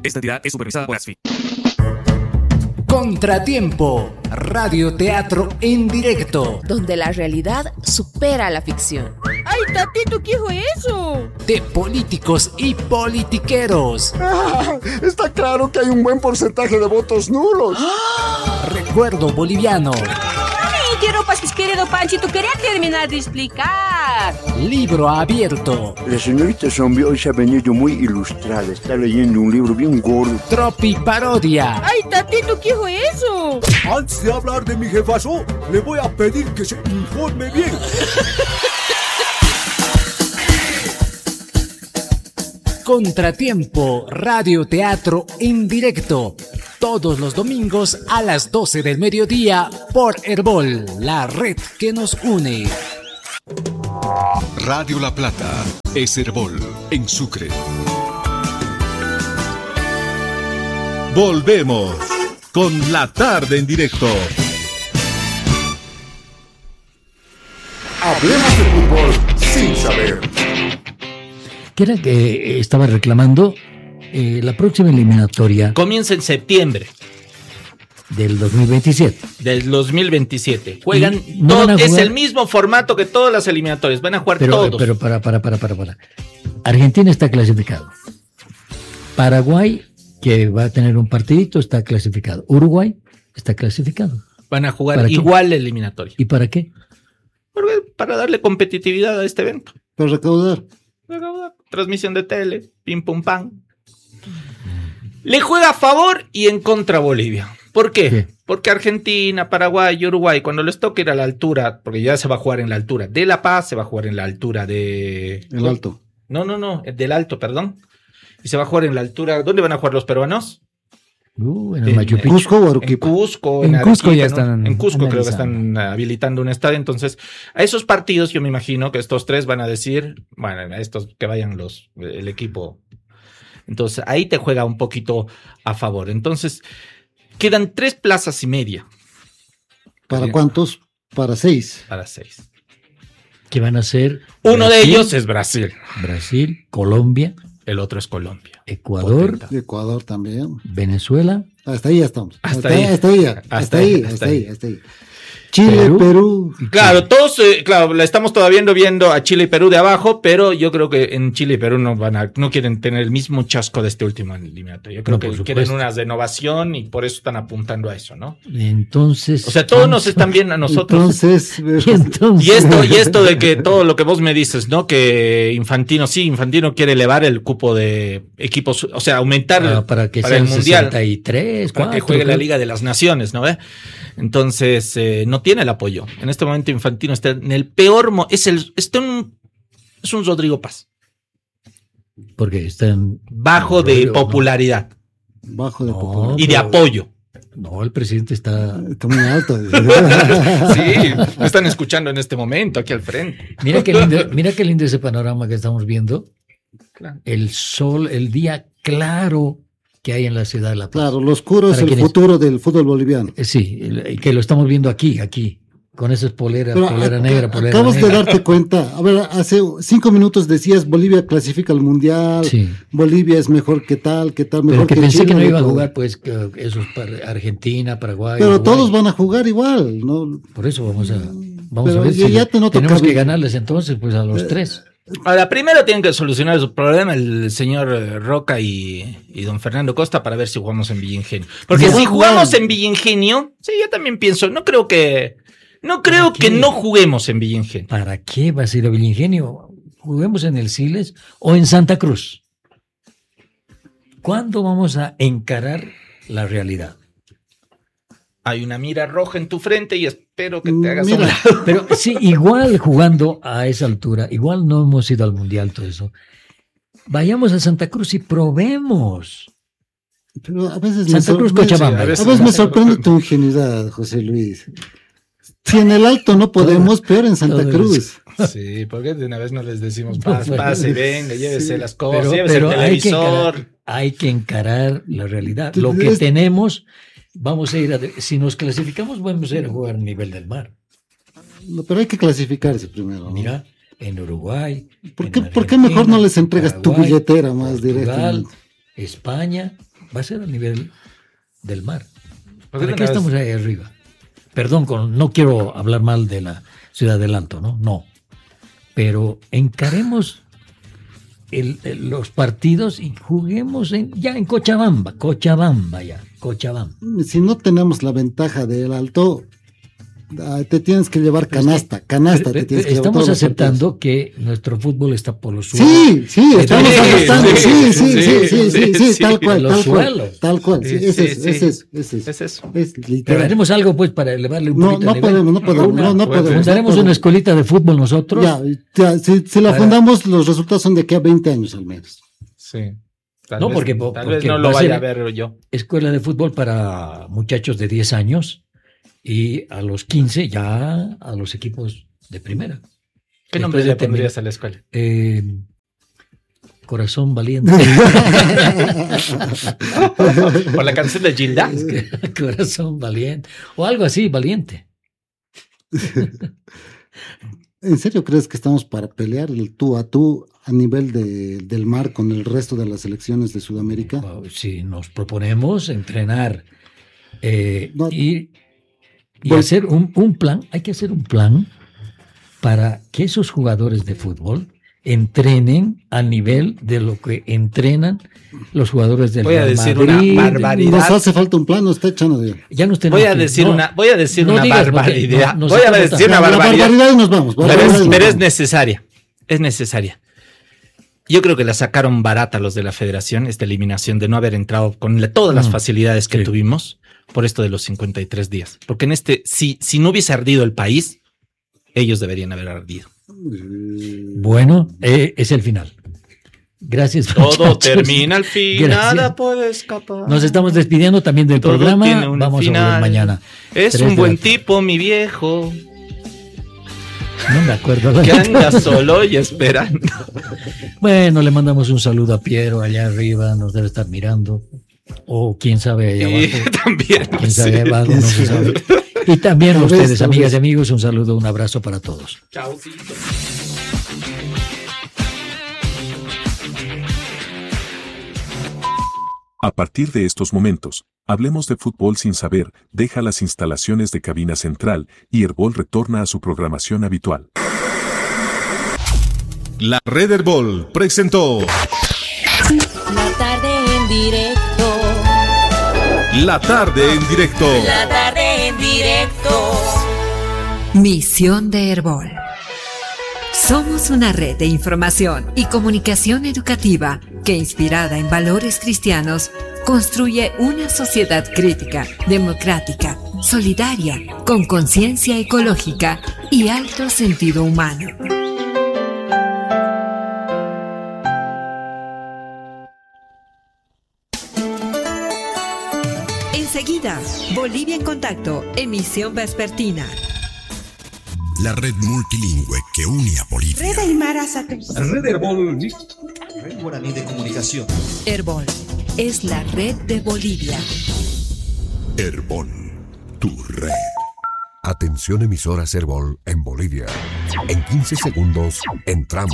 Esta entidad es supervisada por ASFI. Contratiempo, radioteatro en directo. Donde la realidad supera la ficción. ¡Ay, tatito, qué fue eso! De políticos y politiqueros. Está claro que hay un buen porcentaje de votos nulos. Recuerdo boliviano. ¡Qué ropas, querido Panchito! Quería terminar de explicar. Libro abierto. La señorita Zombie hoy se ha venido muy ilustrada. Está leyendo un libro bien gordo. Tropi parodia. ¡Ay, tatito, qué fue eso! Antes de hablar de mi jefazo, le voy a pedir que se informe bien. Contratiempo, radioteatro en directo. Todos los domingos a las 12 del mediodía por Herbol, la red que nos une. Radio La Plata es Herbol en Sucre. Volvemos con La Tarde en Directo. Hablemos de fútbol sin saber. ¿Qué era que estaba reclamando? La próxima eliminatoria comienza en septiembre del 2027. Del 2027. Juegan no van a es jugar... el mismo formato que todas las eliminatorias. Van a jugar todos. Pero para. Argentina está clasificado. Paraguay, que va a tener un partidito, está clasificado. Uruguay está clasificado. Van a jugar igual la eliminatoria. ¿Y para qué? Para darle competitividad a este evento. Para recaudar. Transmisión de tele, pim pum pam. Le juega a favor y en contra Bolivia. ¿Por qué? ¿Qué? Porque Argentina, Paraguay y Uruguay, cuando les toque ir a la altura, porque ya se va a jugar en la altura de La Paz, se va a jugar en la altura de... El Alto. No, del Alto, perdón. Y se va a jugar en la altura... ¿Dónde van a jugar los peruanos? En el Machu Picchu. ¿Cusco o Arequipa? En Cusco, en Cusco Arequipa, ya están. En Cusco analizando. creo que están habilitando un estadio. Entonces, a esos partidos yo me imagino que estos tres van a decir, bueno, a estos que vayan el equipo. Entonces, ahí te juega un poquito a favor. Entonces, quedan 3 plazas y media. ¿Para cuántos? Para 6. Para 6. Que van a ser. Uno de ellos es Brasil. Brasil, Colombia. El otro es Colombia. Ecuador. Ecuador también. Venezuela. Hasta ahí ya estamos. Hasta ahí. Hasta ahí. Chile, Perú. Claro, todos, la estamos todavía viendo a Chile y Perú de abajo, pero yo creo que en Chile y Perú no quieren tener el mismo chasco de este último eliminatorio. Yo creo que quieren una renovación y por eso están apuntando a eso, ¿no? Entonces. O sea, todos nos están viendo a nosotros. Entonces. Y esto de que todo lo que vos me dices, ¿no? Que Infantino quiere elevar el cupo de equipos, o sea, aumentar para que para sea el Mundial. 63, para que juegue la Liga de las Naciones, ¿no? Entonces, no tiene el apoyo. En este momento Infantino está en el peor... es un Rodrigo Paz. Porque está bajo de popularidad. Bajo de popularidad. Y de apoyo. No, el presidente está muy alto. Sí, lo están escuchando en este momento, aquí al frente. Mira qué lindo ese panorama que estamos viendo. Claro. El sol, el día claro que hay en la ciudad de La Paz. Claro, lo oscuro es el futuro del fútbol boliviano. Sí, que lo estamos viendo aquí, con esas polera negra. Acabas de darte cuenta, a ver, hace 5 minutos decías Bolivia clasifica al Mundial, sí. Bolivia es mejor que tal, mejor que pensé Chile, que no iba a jugar, pues, esos Argentina, Paraguay. Pero Uruguay. Todos van a jugar igual, ¿no? Por eso vamos a ver si tenemos que ganarles entonces, pues, a los 3. Ahora, primero tienen que solucionar su problema el señor Roca y don Fernando Costa para ver si jugamos en Villa Ingenio. Porque si jugamos en Villa Ingenio, sí, yo también pienso, no creo que no juguemos en Villa Ingenio. ¿Para qué vas a ir a Villa Ingenio? ¿Juguemos en el Siles o en Santa Cruz? ¿Cuándo vamos a encarar la realidad? Hay una mira roja en tu frente y espero que te hagas un lado. Pero sí, igual jugando a esa altura, igual no hemos ido al Mundial, todo eso. Vayamos a Santa Cruz y probemos. Pero a veces Cochabamba. A veces me sorprende tu ingenuidad, José Luis. Si en el Alto no podemos, peor en Santa Cruz. Sí, porque de una vez no les decimos pase, venga, llévese las cosas, llévese el televisor. Hay que encarar la realidad. Lo que tenemos... Vamos a ir si nos clasificamos, vamos a ir a jugar a nivel del mar. No, pero hay que clasificarse primero, ¿no? Mira, en Uruguay. ¿Por qué mejor no les entregas Paraguay, tu billetera más directamente? España, Va a ser a nivel del mar. ¿Por qué estamos ahí arriba? Perdón, no quiero hablar mal de la ciudad del Alto, ¿no? No. Pero encaremos los partidos y juguemos ya en Cochabamba. Si no tenemos la ventaja del Alto, te tienes que llevar canasta. Estamos aceptando que nuestro fútbol está por los suelos. Sí, estamos aceptando. Sí, tal cual. Es eso. Pero haremos algo pues para elevarle un poquito. No podemos. ¿Fundaremos una escuelita de fútbol nosotros? Ya, si la fundamos, los resultados son de aquí a 20 años al menos. Sí. Tal vez no lo vaya a ver yo. Escuela de fútbol para muchachos de 10 años. Y a los 15 ya a los equipos de primera. ¿Qué nombre le pondrías a la escuela? Corazón Valiente. ¿Por la canción de Gilda? Corazón Valiente. O algo así, Valiente. ¿En serio crees que estamos para pelear el tú a tú a nivel del mar con el resto de las selecciones de Sudamérica? Si nos proponemos entrenar y hacer un plan, hay que hacer un plan para que esos jugadores de fútbol entrenen a nivel de lo que entrenan los jugadores del Real Madrid. Voy a decir una barbaridad. Nos hace falta un plan, nos está echando de... Ya nos voy a decir una barbaridad. Voy a decir una barbaridad. Y nos vamos. Pero es necesaria. Es necesaria. Yo creo que la sacaron barata los de la federación, esta eliminación de no haber entrado con todas las facilidades que tuvimos por esto de los 53 días. Porque si no hubiese ardido el país, ellos deberían haber ardido. Bueno, es el final. Gracias. Todo termina al fin, nada puede escapar. Nos estamos despidiendo también del programa. Vamos a volver mañana. Es un buen tipo, mi viejo. No me acuerdo. Que anda solo y esperando. Bueno, le mandamos un saludo a Piero allá arriba, nos debe estar mirando. O quién sabe allá abajo. También. Quién sabe abajo, no se sabe. Y también a ustedes, amigas y amigos, un saludo, un abrazo para todos. Chao. A partir de estos momentos, Hablemos de Fútbol Sin Saber deja las instalaciones de cabina central y Herbol retorna a su programación habitual. La Red Herbol presentó La tarde en directo. La tarde en directo. La tarde en directo. Misión de Herbol. Somos una red de información y comunicación educativa que, inspirada en valores cristianos, construye una sociedad crítica, democrática, solidaria, con conciencia ecológica y alto sentido humano. Enseguida, Bolivia en Contacto, emisión vespertina. La red multilingüe que une a Bolivia. Red Aymara Satén. Red Herbol. Red Guaraní de Comunicación. Herbol es la red de Bolivia. Herbol, tu red. Atención emisoras Herbol en Bolivia. En 15 segundos entramos